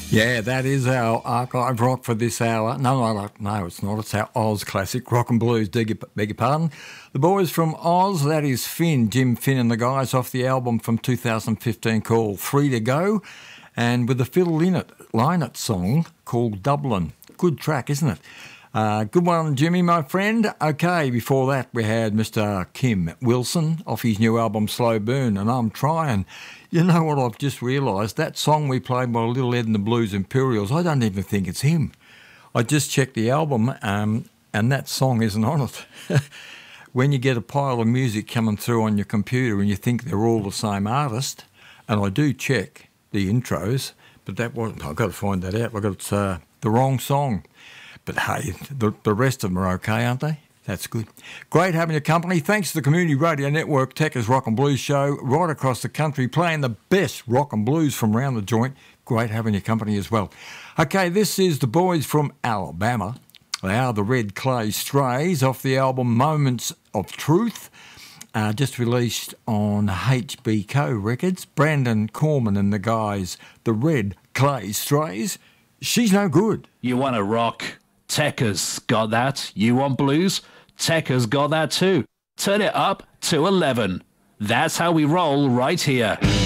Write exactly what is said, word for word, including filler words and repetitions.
Yeah, that is our archive rock for this hour. No, no, no, no, it's not. It's our Oz classic, Rock and Blues, beg your, beg your pardon. The boys from Oz, that is Finn, Jim Finn and the guys off the album from two thousand fifteen called Three to Go, and with the Phil Lynott, Lynott song called Dublin. Good track, isn't it? Uh, good one, Jimmy, my friend. Okay, before that we had Mister Kim Wilson off his new album Slow Burn, and I'm trying. You know what I've just realised? That song we played by Little Ed and the Blues Imperials, I don't even think it's him. I just checked the album um, and that song isn't on it. When you get a pile of music coming through on your computer and you think they're all the same artist, and I do check the intros, but that wasn't, I've got to find that out. I've got it's, uh, the wrong song. But hey, the, the rest of them are okay, aren't they? That's good. Great having your company. Thanks to the Community Radio Network, Techers Rock and Blues Show, right across the country, playing the best rock and blues from round the joint. Great having your company as well. Okay, this is the boys from Alabama. They are the Red Clay Strays off the album Moments of Truth, uh, just released on H B Co Records. Brandon Corman and the guys, the Red Clay Strays. She's no good. You want to rock? Techers got that. You want blues? Techers got that too. Turn it up to eleven. That's how we roll right here.